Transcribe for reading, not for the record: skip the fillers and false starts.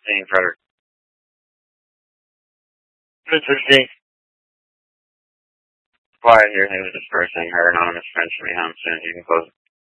Seeing Frederick. Interesting. Quiet here. Things are dispersing. Her anonymous friend should be home soon. You can close it.